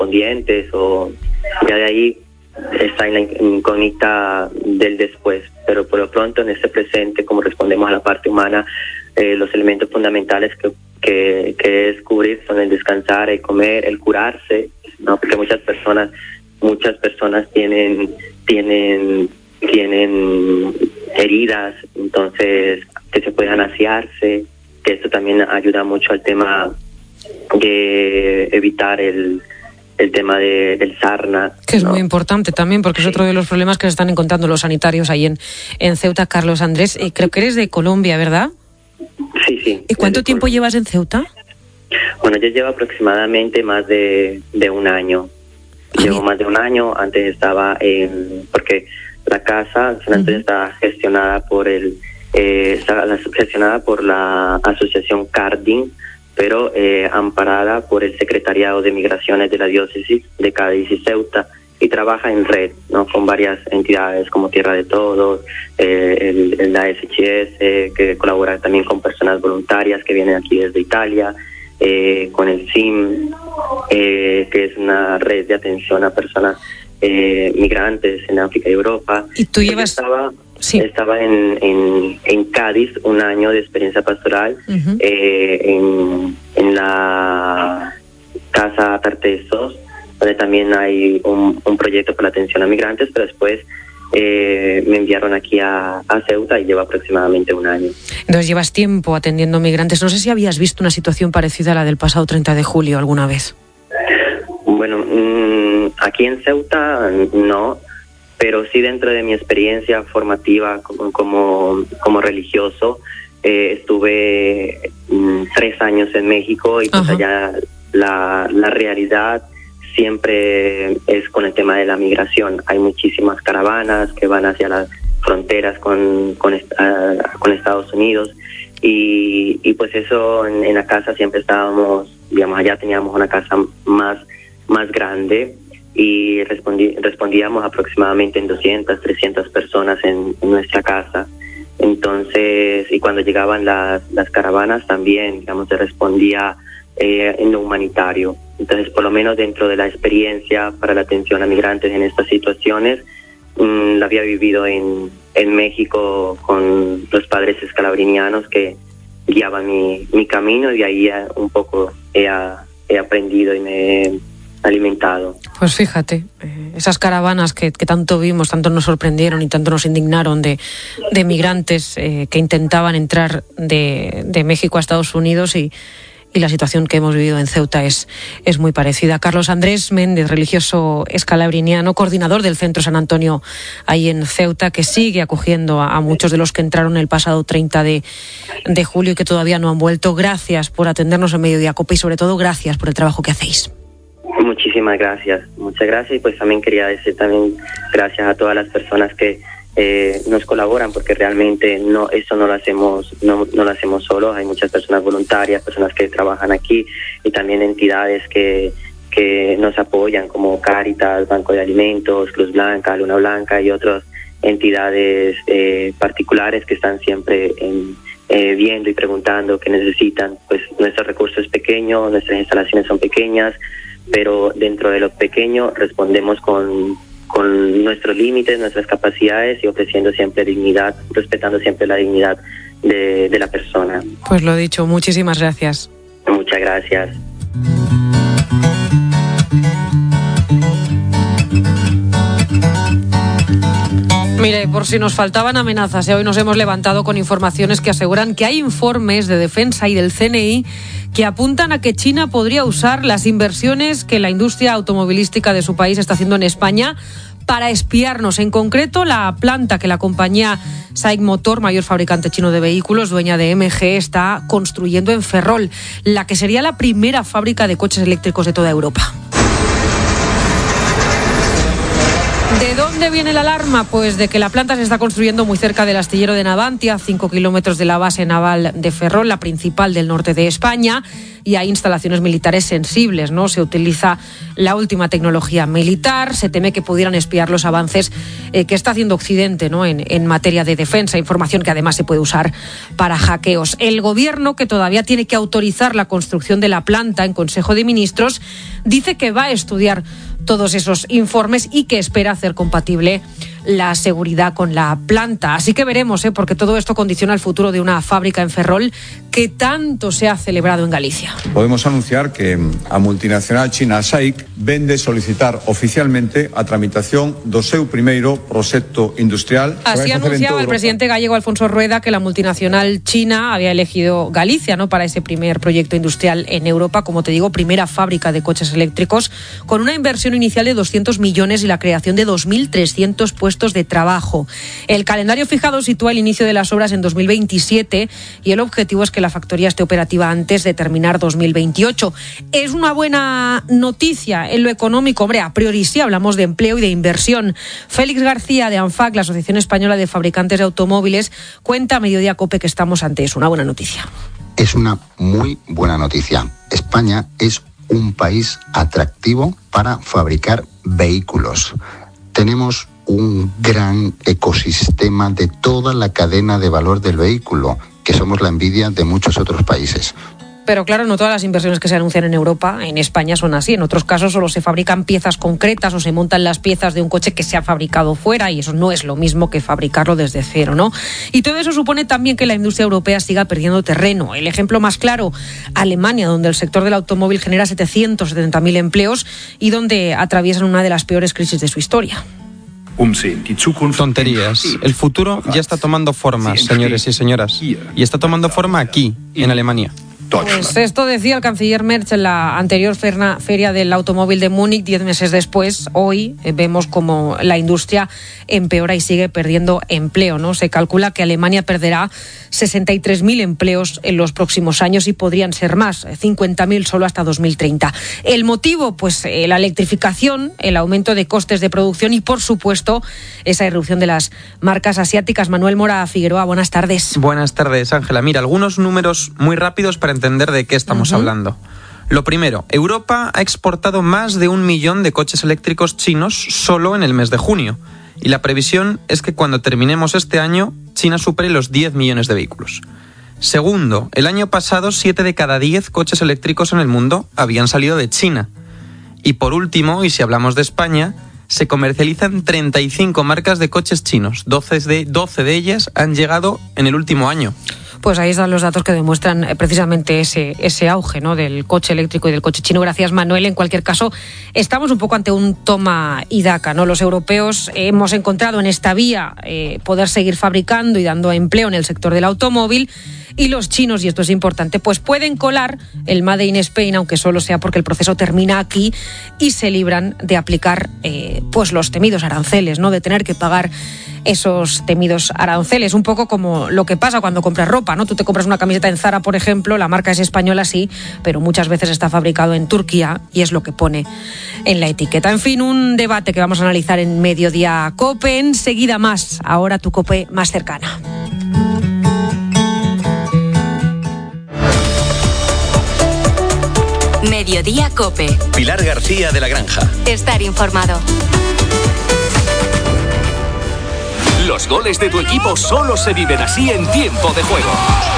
correspondientes, o ya de ahí está en la incógnita del después. Pero por lo pronto, en este presente, como respondemos a la parte humana, los elementos fundamentales que descubrir son el descansar, el comer, el curarse, ¿no? Porque muchas personas tienen heridas, entonces que se puedan asearse, que esto también ayuda mucho al tema de evitar el tema del sarna. Que es, ¿no?, muy importante también, porque es otro de los problemas que se están encontrando los sanitarios ahí en Ceuta. Carlos Andrés, creo que eres de Colombia, ¿verdad? Sí. ¿Y cuánto tiempo llevas en Ceuta? Bueno, yo llevo aproximadamente más de un año. Llevo más de un año. Antes estaba porque la casa San Antonio está gestionada por la asociación Carding, pero amparada por el Secretariado de Migraciones de la Diócesis de Cádiz y Ceuta, y trabaja en red, ¿no?, con varias entidades como Tierra de Todos, la SHS, que colabora también con personas voluntarias que vienen aquí desde Italia, con el CIM, que es una red de atención a personas migrantes en África y Europa. ¿Y tú llevas...? Estaba en Cádiz, un año de experiencia pastoral, en la Casa Tartesos, donde también hay un proyecto para la atención a migrantes, pero después me enviaron aquí a Ceuta y llevo aproximadamente un año. Entonces llevas tiempo atendiendo migrantes. No sé si habías visto una situación parecida a la del pasado 30 de julio alguna vez. Bueno, aquí en Ceuta no, pero sí dentro de mi experiencia formativa como religioso, estuve 3 años en México, y pues allá la realidad siempre es con el tema de la migración. Hay muchísimas caravanas que van hacia las fronteras con Estados Unidos, y pues eso en la casa siempre estábamos, digamos, allá teníamos una casa más grande, y respondíamos aproximadamente en 200, 300 personas en nuestra casa. Entonces, y cuando llegaban las caravanas también, digamos, se respondía en lo humanitario. Entonces, por lo menos dentro de la experiencia para la atención a migrantes en estas situaciones, la había vivido en México con los padres escalabrinianos que guiaban mi camino, y de ahí un poco he aprendido y me he alimentado. Pues fíjate, esas caravanas que tanto vimos, tanto nos sorprendieron y tanto nos indignaron de migrantes que intentaban entrar de México a Estados Unidos, y la situación que hemos vivido en Ceuta es muy parecida. Carlos Andrés Méndez, religioso escalabriniano, coordinador del Centro San Antonio ahí en Ceuta, que sigue acogiendo a muchos de los que entraron el pasado 30 de julio y que todavía no han vuelto. Gracias por atendernos en Mediodía Cope, y sobre todo gracias por el trabajo que hacéis. Muchísimas gracias, muchas gracias. Y pues también quería decir gracias a todas las personas que nos colaboran, porque realmente eso no lo hacemos solos. Hay muchas personas voluntarias, personas que trabajan aquí, y también entidades que nos apoyan, como Cáritas, Banco de Alimentos, Cruz Blanca, Luna Blanca, y otras entidades particulares que están siempre viendo y preguntando qué necesitan. Pues nuestro recurso es pequeño, nuestras instalaciones son pequeñas, pero dentro de lo pequeño respondemos con nuestros límites, nuestras capacidades, y ofreciendo siempre dignidad, respetando siempre la dignidad de la persona. Pues lo dicho, muchísimas gracias. Muchas gracias. Mire, por si nos faltaban amenazas, hoy nos hemos levantado con informaciones que aseguran que hay informes de defensa y del CNI que apuntan a que China podría usar las inversiones que la industria automovilística de su país está haciendo en España para espiarnos. En concreto, la planta que la compañía SAIC Motor, mayor fabricante chino de vehículos, dueña de MG, está construyendo en Ferrol, la que sería la primera fábrica de coches eléctricos de toda Europa. ¿De dónde viene la alarma? Pues de que la planta se está construyendo muy cerca del astillero de Navantia, a 5 kilómetros de la base naval de Ferrol, la principal del norte de España, y hay instalaciones militares sensibles, ¿no? Se utiliza la última tecnología militar, se teme que pudieran espiar los avances que está haciendo Occidente, ¿no? en materia de defensa, información que además se puede usar para hackeos. El gobierno, que todavía tiene que autorizar la construcción de la planta en Consejo de Ministros, dice que va a estudiar todos esos informes y que espera hacer compatible la seguridad con la planta. Así que veremos, porque todo esto condiciona el futuro de una fábrica en Ferrol que tanto se ha celebrado en Galicia. Podemos anunciar que a multinacional china SAIC vende solicitar oficialmente a tramitación do seu primeiro proxecto industrial. Así anunciaba el presidente gallego Alfonso Rueda que la multinacional china había elegido Galicia, ¿no?, para ese primer proyecto industrial en Europa, como te digo, primera fábrica de coches eléctricos, con una inversión inicial de 200 millones y la creación de 2.300 puestos de trabajo. El calendario fijado sitúa el inicio de las obras en 2027 y el objetivo es que la factoría esté operativa antes de terminar 2028. Es una buena noticia en lo económico. Hombre, a priori sí hablamos de empleo y de inversión. Félix García de ANFAC, la Asociación Española de Fabricantes de Automóviles, cuenta a Mediodía COPE que estamos ante eso. Una buena noticia. Es una muy buena noticia. España es un país atractivo para fabricar vehículos. Tenemos un gran ecosistema de toda la cadena de valor del vehículo, que somos la envidia de muchos otros países. Pero claro, no todas las inversiones que se anuncian en Europa, en España, son así. En otros casos solo se fabrican piezas concretas o se montan las piezas de un coche que se ha fabricado fuera, y eso no es lo mismo que fabricarlo desde cero, ¿no? Y todo eso supone también que la industria europea siga perdiendo terreno. El ejemplo más claro, Alemania, donde el sector del automóvil genera 770.000 empleos y donde atraviesan una de las peores crisis de su historia. Tonterías. El futuro ya está tomando forma, señores y señoras. Y está tomando forma aquí, en Alemania. Pues esto decía el canciller Merz en la anterior feria del automóvil de Múnich. 10 meses después, hoy vemos como la industria empeora y sigue perdiendo empleo, ¿no? Se calcula que Alemania perderá 63.000 empleos en los próximos años y podrían ser más, 50.000 solo hasta 2030. El motivo, pues la electrificación, el aumento de costes de producción y, por supuesto, esa irrupción de las marcas asiáticas. Manuel Mora Figueroa, buenas tardes. Buenas tardes, Ángela. Mira, algunos números muy rápidos para entender de qué estamos hablando. Lo primero, Europa ha exportado más de 1 millón de coches eléctricos chinos solo en el mes de junio. Y la previsión es que cuando terminemos este año, China supere los 10 millones de vehículos. Segundo, el año pasado 7 de cada 10 coches eléctricos en el mundo habían salido de China. Y por último, y si hablamos de España, se comercializan 35 marcas de coches chinos. 12 de ellas han llegado en el último año. Pues ahí están los datos que demuestran precisamente ese auge, ¿no?, del coche eléctrico y del coche chino. Gracias, Manuel. En cualquier caso, estamos un poco ante un toma y daca, ¿no? Los europeos hemos encontrado en esta vía poder seguir fabricando y dando empleo en el sector del automóvil, y los chinos, y esto es importante, pues pueden colar el Made in Spain, aunque solo sea porque el proceso termina aquí, y se libran de aplicar pues los temidos aranceles, ¿no?, de tener que pagar esos temidos aranceles. Un poco como lo que pasa cuando compras ropa, ¿no? Tú te compras una camiseta en Zara, por ejemplo, la marca es española, sí, pero muchas veces está fabricado en Turquía y es lo que pone en la etiqueta. En fin, un debate que vamos a analizar en Mediodía COPE. Enseguida más, ahora tu COPE más cercana. Mediodía COPE. Pilar García de la Granja. Estar informado. Los goles de tu equipo solo se viven así en tiempo de juego.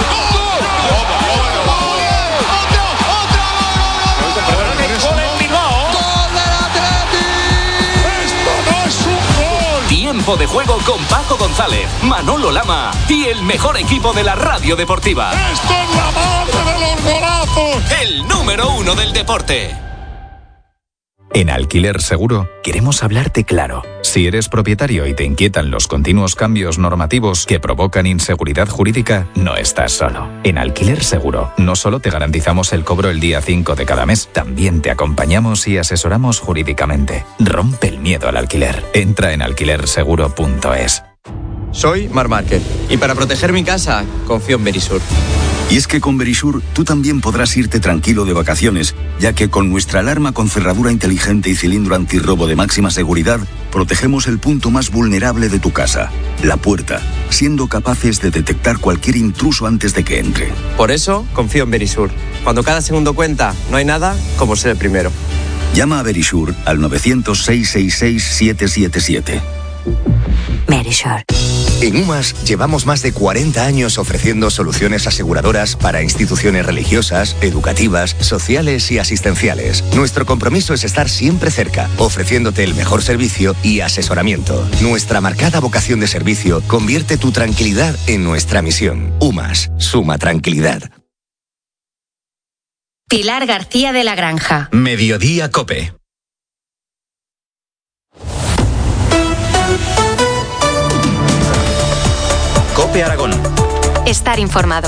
Tiempo de juego con Paco González, Manolo Lama y el mejor equipo de la radio deportiva. ¡Esto es la madre de los golazos! El número 1 del deporte. En Alquiler Seguro queremos hablarte claro. Si eres propietario y te inquietan los continuos cambios normativos que provocan inseguridad jurídica, no estás solo. En Alquiler Seguro no solo te garantizamos el cobro el día 5 de cada mes, también te acompañamos y asesoramos jurídicamente. Rompe el miedo al alquiler. Entra en alquilerseguro.es. Soy Marc Márquez y para proteger mi casa confío en Verisur. Y es que con Verisur tú también podrás irte tranquilo de vacaciones, ya que con nuestra alarma con cerradura inteligente y cilindro antirrobo de máxima seguridad, protegemos el punto más vulnerable de tu casa, la puerta, siendo capaces de detectar cualquier intruso antes de que entre. Por eso confío en Verisur. Cuando cada segundo cuenta, no hay nada como ser el primero. Llama a Verisur al 900-666-777. Verisur. En UMAS llevamos más de 40 años ofreciendo soluciones aseguradoras para instituciones religiosas, educativas, sociales y asistenciales. Nuestro compromiso es estar siempre cerca, ofreciéndote el mejor servicio y asesoramiento. Nuestra marcada vocación de servicio convierte tu tranquilidad en nuestra misión. UMAS, suma tranquilidad. Pilar García de la Granja. Mediodía COPE. COPE Aragón. Estar informado.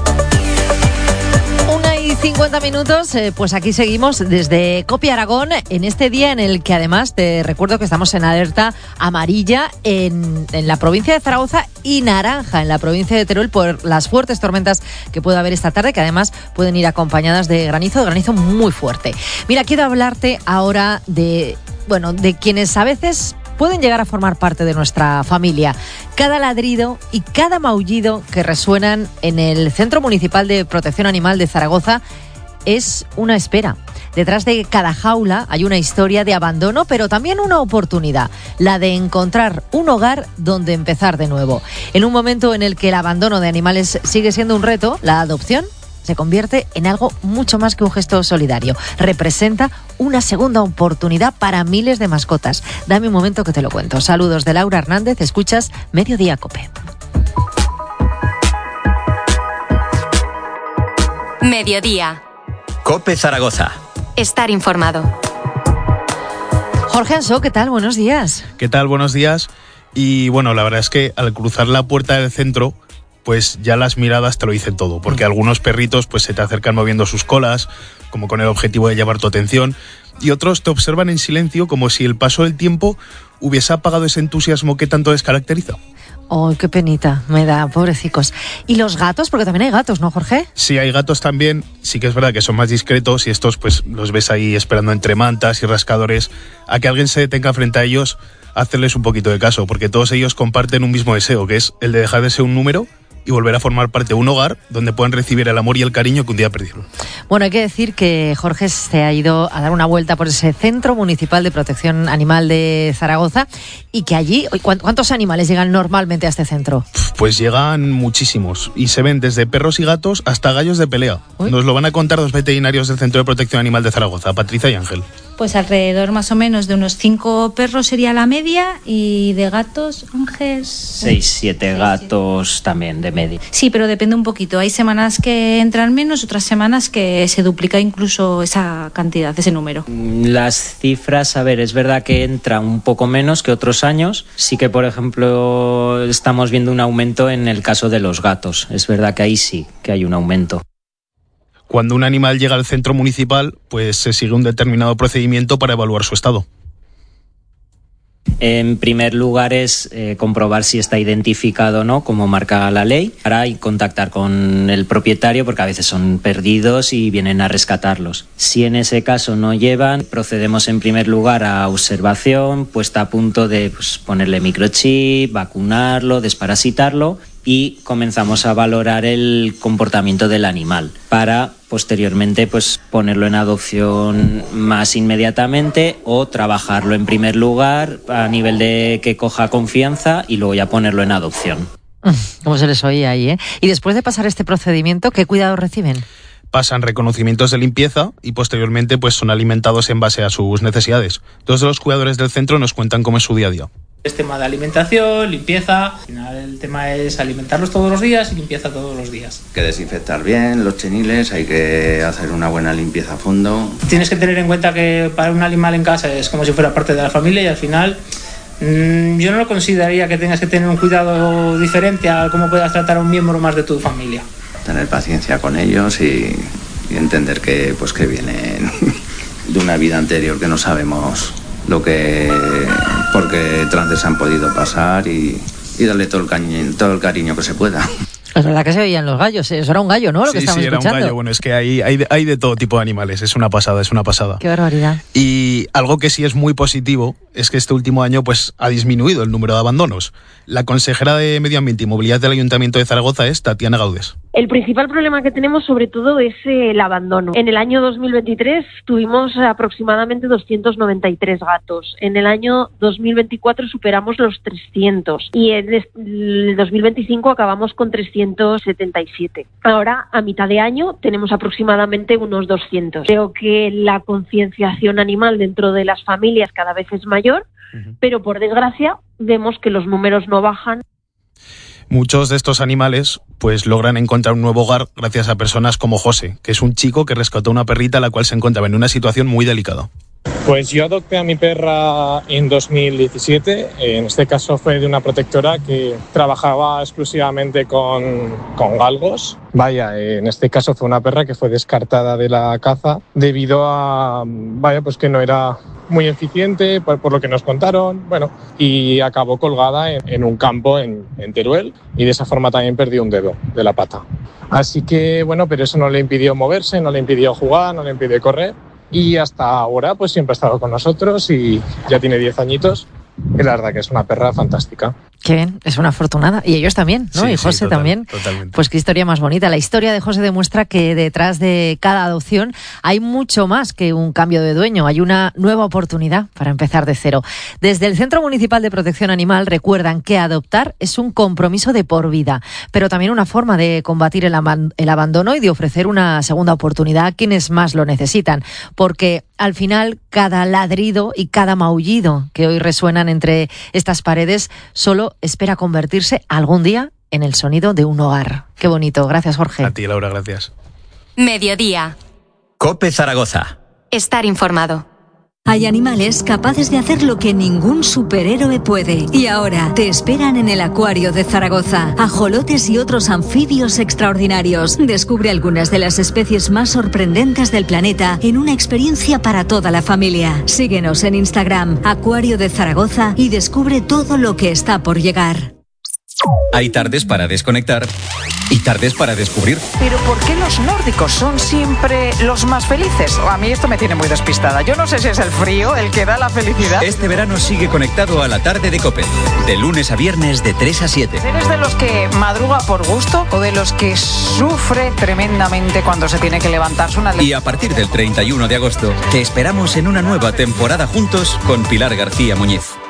1:50, pues aquí seguimos desde COPE Aragón en este día en el que además te recuerdo que estamos en alerta amarilla en la provincia de Zaragoza y naranja en la provincia de Teruel por las fuertes tormentas que puede haber esta tarde, que además pueden ir acompañadas de granizo muy fuerte. Mira, quiero hablarte ahora de quienes a veces pueden llegar a formar parte de nuestra familia. Cada ladrido y cada maullido que resuenan en el Centro Municipal de Protección Animal de Zaragoza es una espera. Detrás de cada jaula hay una historia de abandono, pero también una oportunidad, la de encontrar un hogar donde empezar de nuevo. En un momento en el que el abandono de animales sigue siendo un reto, la adopción se convierte en algo mucho más que un gesto solidario. Representa una segunda oportunidad para miles de mascotas. Dame un momento que te lo cuento. Saludos de Laura Hernández, escuchas Mediodía COPE. Mediodía. COPE Zaragoza. Estar informado. Jorge Ansó, ¿qué tal? Buenos días. ¿Qué tal? Buenos días. Y bueno, la verdad es que al cruzar la puerta del centro, pues ya las miradas te lo dicen todo, porque algunos perritos pues se te acercan moviendo sus colas, como con el objetivo de llamar tu atención, y otros te observan en silencio como si el paso del tiempo hubiese apagado ese entusiasmo que tanto les caracteriza. ¡Oh, qué penita! Me da, pobrecicos. ¿Y los gatos? Porque también hay gatos, ¿no, Jorge? Sí, hay gatos también. Sí que es verdad que son más discretos y estos pues los ves ahí esperando entre mantas y rascadores a que alguien se detenga frente a ellos, a hacerles un poquito de caso, porque todos ellos comparten un mismo deseo, que es el de dejar de ser un número y volver a formar parte de un hogar donde puedan recibir el amor y el cariño que un día perdieron. Bueno, hay que decir que Jorge se ha ido a dar una vuelta por ese Centro Municipal de Protección Animal de Zaragoza y que allí, ¿cuántos animales llegan normalmente a este centro? Pues llegan muchísimos y se ven desde perros y gatos hasta gallos de pelea. Uy. Nos lo van a contar dos veterinarios del Centro de Protección Animal de Zaragoza, Patricia y Ángel. Pues alrededor más o menos de unos 5 perros sería la media y de gatos, Ángel... 6-7 gatos también de media. Sí, pero depende un poquito. Hay semanas que entran menos, otras semanas que se duplica incluso esa cantidad, ese número. Las cifras, a ver, es verdad que entra un poco menos que otros años. Sí que, por ejemplo, estamos viendo un aumento en el caso de los gatos. Es verdad que ahí sí que hay un aumento. Cuando un animal llega al centro municipal, pues se sigue un determinado procedimiento para evaluar su estado. En primer lugar es comprobar si está identificado o no, como marca la ley, para contactar con el propietario, porque a veces son perdidos y vienen a rescatarlos. Si en ese caso no llevan, procedemos en primer lugar a observación, puesta a punto de ponerle microchip, vacunarlo, desparasitarlo, y comenzamos a valorar el comportamiento del animal para posteriormente ponerlo en adopción más inmediatamente o trabajarlo en primer lugar a nivel de que coja confianza y luego ya ponerlo en adopción. Como se les oía ahí, ¿eh? Y después de pasar este procedimiento, ¿qué cuidados reciben? Pasan reconocimientos de limpieza y posteriormente son alimentados en base a sus necesidades. Dos de los cuidadores del centro nos cuentan cómo es su día a día. Es tema de alimentación, limpieza. Al final el tema es alimentarlos todos los días y limpieza todos los días. Hay que desinfectar bien los cheniles, hay que hacer una buena limpieza a fondo. Tienes que tener en cuenta que para un animal en casa es como si fuera parte de la familia y al final yo no lo consideraría que tengas que tener un cuidado diferente a cómo puedas tratar a un miembro más de tu familia. Tener paciencia con ellos y entender que vienen de una vida anterior que no sabemos por qué trances han podido pasar y y darle todo el cariño que se pueda. Es verdad que se veían los gallos, eso era un gallo, ¿no? Lo que estamos escuchando. Sí, era un gallo. Bueno, es que hay de todo tipo de animales, es una pasada. Qué barbaridad. Y algo que sí es muy positivo es que este último año pues ha disminuido el número de abandonos. La consejera de Medio Ambiente y Movilidad del Ayuntamiento de Zaragoza es Tatiana Gaudés. El principal problema que tenemos sobre todo es el abandono. En el año 2023 tuvimos aproximadamente 293 gatos. En el año 2024 superamos los 300 y en el 2025 acabamos con 377. Ahora, a mitad de año, tenemos aproximadamente unos 200. Creo que la concienciación animal dentro de las familias cada vez es mayor, pero por desgracia vemos que los números no bajan. Muchos de estos animales pues logran encontrar un nuevo hogar gracias a personas como José, que es un chico que rescató una perrita la cual se encontraba en una situación muy delicada. Pues yo adopté a mi perra en 2017, en este caso fue de una protectora que trabajaba exclusivamente con galgos. Vaya, en este caso fue una perra que fue descartada de la caza debido a, pues que no era muy eficiente, por lo que nos contaron, y acabó colgada en un campo en Teruel y de esa forma también perdió un dedo de la pata. Así que, pero eso no le impidió moverse, no le impidió jugar, no le impidió correr. Y hasta ahora pues siempre ha estado con nosotros y ya tiene 10 añitos y la verdad que es una perra fantástica. Qué bien, es una afortunada. Y ellos también, ¿no? Sí, y José también. Totalmente. Pues qué historia más bonita. La historia de José demuestra que detrás de cada adopción hay mucho más que un cambio de dueño. Hay una nueva oportunidad para empezar de cero. Desde el Centro Municipal de Protección Animal recuerdan que adoptar es un compromiso de por vida, pero también una forma de combatir el abandono y de ofrecer una segunda oportunidad a quienes más lo necesitan. Porque al final cada ladrido y cada maullido que hoy resuenan entre estas paredes solo espera convertirse algún día en el sonido de un hogar. Qué bonito. Gracias, Jorge. A ti, Laura, gracias. Mediodía. COPE Zaragoza. Estar informado. Hay animales capaces de hacer lo que ningún superhéroe puede. Y ahora te esperan en el Acuario de Zaragoza. Ajolotes y otros anfibios extraordinarios. Descubre algunas de las especies más sorprendentes del planeta en una experiencia para toda la familia. Síguenos en Instagram, Acuario de Zaragoza, y descubre todo lo que está por llegar. Hay tardes para desconectar y tardes para descubrir. ¿Pero por qué los nórdicos son siempre los más felices? A mí esto me tiene muy despistada. Yo no sé si es el frío el que da la felicidad. Este verano sigue conectado a la tarde de COPE. De lunes a viernes de 3 a 7. ¿Eres de los que madruga por gusto o de los que sufre tremendamente cuando se tiene que levantarse una... Y a partir del 31 de agosto te esperamos en una nueva temporada juntos con Pilar García Muñiz.